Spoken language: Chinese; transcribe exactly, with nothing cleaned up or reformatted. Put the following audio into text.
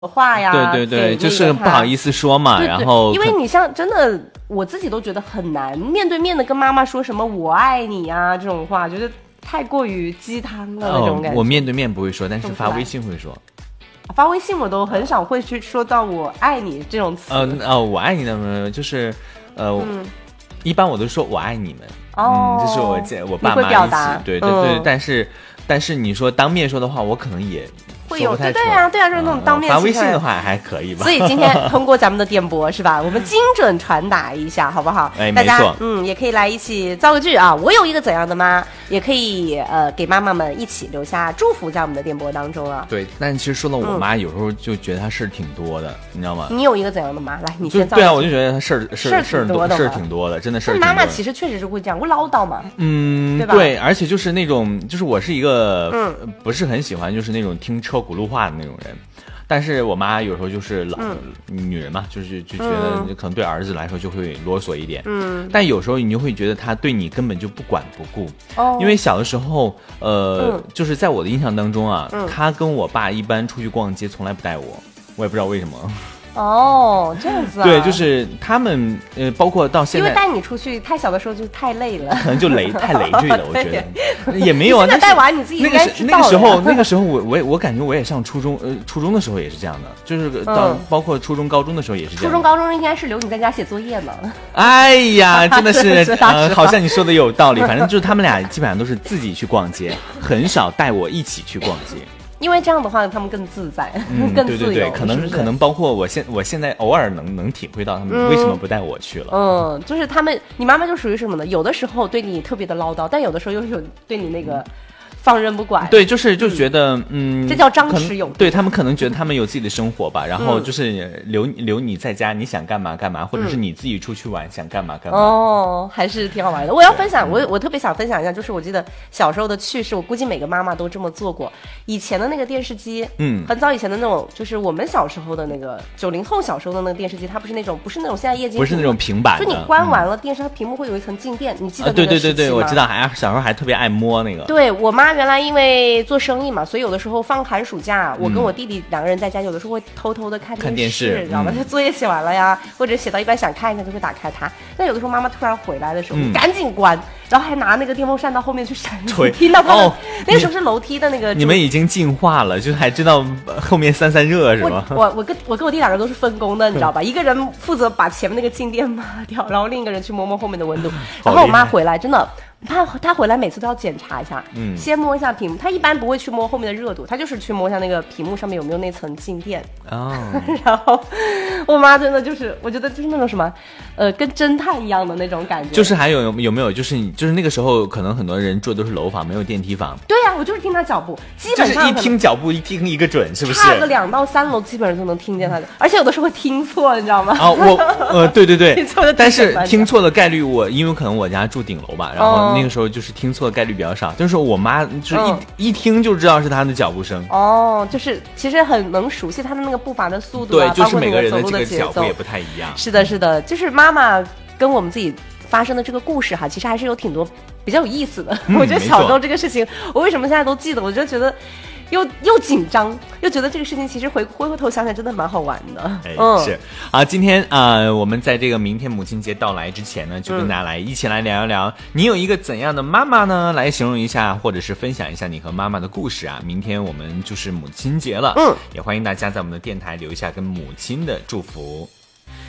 话呀， 对对对，就是不好意思说嘛。 对对， 然后因为你像真的，我自己都觉得很难面对面的跟妈妈说什么我爱你啊这种话，觉得太过于鸡汤了那种感觉。 哦、我面对面不会说，但是发微信会说。 发微信我都很少会去说到我爱你这种词。 呃呃，我爱你的就是呃、嗯，一般我都说我爱你们。 哦， 嗯，就是我我爸妈一起，对对对、嗯，但是但是你说当面说的话，我可能也会有，对对啊，对啊，就是那种当面、 嗯、发微信的话还可以吧。 所以今天通过咱们的电波是吧，我们精准传达一下，好不好？ 哎， 大家没错， 嗯，也可以来一起造个句啊。我有一个怎样的妈，也可以呃给妈妈们一起留下祝福在我们的电波当中啊。 对，但其实说到我妈，嗯、有时候就觉得她事儿挺多的，你知道吗？ 你有一个怎样的妈？来，你先造。 对啊，我就觉得她事儿事儿事儿多，事儿挺多的，真的事儿。 妈妈其实确实是会这样，会唠叨嘛， 嗯， 对吧？ 对，而且就是那种，就是我是一个，嗯，不是很喜欢就是那种听车轱辘话的那种人。但是我妈有时候就是老、嗯、女人嘛，就是就觉得可能对儿子来说就会啰嗦一点，嗯，但有时候你就会觉得她对你根本就不管不顾，哦，因为小的时候，呃，嗯、就是在我的印象当中啊，嗯、她跟我爸一般出去逛街从来不带我，我也不知道为什么。 哦，这样子啊？ 对，就是他们，呃，包括到现在， 因为带你出去太小的时候就太累了， 可能就累太累赘了，我觉得也没有啊。 那带娃你自己应该知道。 那个时候，那个时候我我我感觉我也上初中，呃，初中的时候也是这样的，就是到、嗯、包括初中、高中的时候也是这样的。 初中、高中应该是留你在家写作业呢。 哎呀，真的是，是呃，好像你说的有道理。反正就是他们俩基本上都是自己去逛街，很少带我一起去逛街。 因为这样的话，他们更自在， 嗯、 更自由。 对对对，可能是是可能包括我现我现在偶尔能能体会到他们为什么不带我去了。 嗯，嗯就是他们，你妈妈就属于什么呢？有的时候对你特别的唠叨，但有的时候又有对你那个。嗯放任不管， 对，就是就觉得，嗯，嗯这叫张弛有度。 对，他们可能觉得他们有自己的生活吧，然后就是留留你在家，你想干嘛干嘛，或者是你自己出去玩，嗯、想干嘛干嘛。 哦，还是挺好玩的。我要分享，我我特别想分享一下，就是我记得小时候的趣事，我估计每个妈妈都这么做过。以前的那个电视机，嗯，很早以前的那种，就是我们小时候的那个九零后小时候的那个电视机，它不是那种，不是那种现在液晶， 不是那种平板的， 就你关完了、嗯、电视，它屏幕会有一层静电，你记得那个时期吗？ 啊、对对对对，我知道，还小时候还特别爱摸那个。 对我妈原来因为做生意嘛，所以有的时候放寒暑假，我跟我弟弟两个人在家，有的时候会偷偷的看电视， 看电视， 知道吗？他、嗯、作业写完了呀，或者写到一半想看一下，就会打开它。那有的时候妈妈突然回来的时候，嗯、赶紧关，然后还拿那个电风扇到后面去扇，听到他们、哦、那个时候是楼梯的那个。 你们已经进化了，就还知道后面散散热是吧？ 我我我跟我跟我弟两个人都是分工的，你知道吧？一个人负责把前面那个静电抹掉，然后另一个人去摸摸后面的温度。然后我妈回来真的。他他回来每次都要检查一下，嗯，先摸一下屏幕。他一般不会去摸后面的热度，他就是去摸一下那个屏幕上面有没有那层静电。哦，然后我妈真的就是，我觉得就是那种什么，呃，跟侦探一样的那种感觉。 就是还有有没有就是你就是那个时候可能很多人住的都是楼房，没有电梯房。 对呀、啊，我就是听他脚步，基本上就是一听脚步一听一个准，是不是？ 差个两到三楼基本上就能听见他的，而且有的时候会听错，你知道吗？ 啊、哦，我呃对对对，但是听错的概率我因为可能我家住顶楼吧，然后。哦那个时候就是听错的概率比较少，就是我妈就是一、嗯、一听就知道是她的脚步声。 哦，就是其实很能熟悉她的那个步伐的速度、 啊，对，就是每个人的这个脚步也不太一样。 是的，是的，就是妈妈跟我们自己发生的这个故事哈，其实还是有挺多比较有意思的。嗯、我觉得小时候这个事情，我为什么现在都记得？我就觉得。又又紧张，又觉得这个事情其实回回过头想想真的蛮好玩的。 哎，嗯，是啊，今天啊、呃，我们在这个明天母亲节到来之前呢，就跟大家来、嗯、一起来聊一聊，你有一个怎样的妈妈呢？来形容一下，或者是分享一下你和妈妈的故事啊。明天我们就是母亲节了，嗯，也欢迎大家在我们的电台留下跟母亲的祝福。